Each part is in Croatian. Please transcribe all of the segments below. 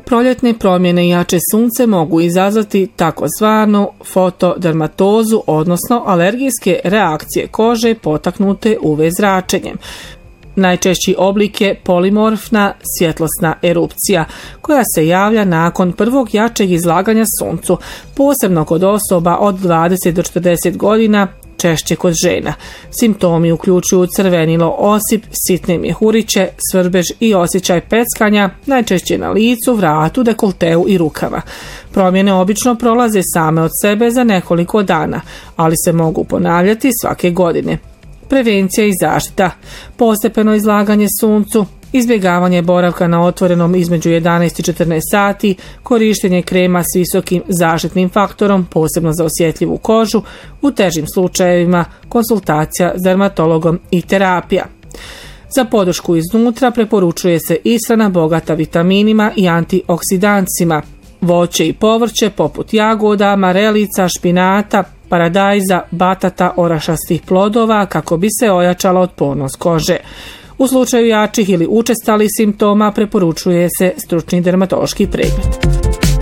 proljetne promjene i jače sunce mogu izazvati takozvanu fotodermatozu, odnosno alergijske reakcije kože potaknute UV zračenjem. Najčešći oblik je polimorfna svjetlosna erupcija, koja se javlja nakon prvog jačeg izlaganja suncu, posebno kod osoba od 20 do 40 godina, češće kod žena. Simptomi uključuju crvenilo, osip, sitne mjehuriće, svrbež i osjećaj peckanja, najčešće na licu, vratu, dekolteu i rukama. Promjene obično prolaze same od sebe za nekoliko dana, ali se mogu ponavljati svake godine. Prevencija i zaštita, postepeno izlaganje suncu, izbjegavanje boravka na otvorenom između 11 i 14 sati, korištenje krema s visokim zaštitnim faktorom, posebno za osjetljivu kožu, u težim slučajevima konsultacija s dermatologom i terapija. Za podršku iznutra preporučuje se ishrana bogata vitaminima i antioksidansima, voće i povrće poput jagoda, marelica, špinata, paradajza, batata, orašastih plodova kako bi se ojačala otpornost kože. U slučaju jačih ili učestalih simptoma preporučuje se stručni dermatološki pregled.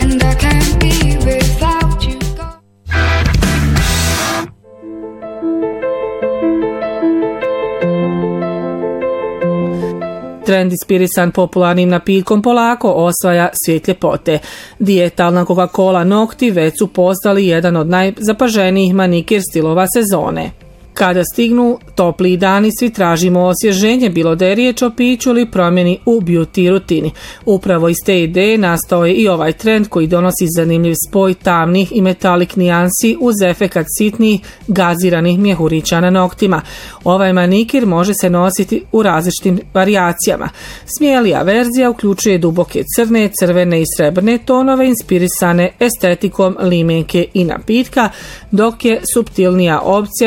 Trend inspirisan popularnim napiljkom polako osvaja svijet ljepote. Dijetalna Coca-Cola nokti već su postali jedan od najzapaženijih manikir stilova sezone. Kada stignu topli dani, svi tražimo osvježenje, bilo da je riječ o piću ili promjeni u beauty rutini. Upravo iz te ideje nastao je i ovaj trend koji donosi zanimljiv spoj tamnih i metalik nijansi uz efekat sitnih gaziranih mjehurića na noktima. Ovaj manikir može se nositi u različitim varijacijama. Smijelija verzija uključuje duboke crne, crvene i srebrne tonove inspirisane estetikom limenke i napitka, dok je suptilnija opcija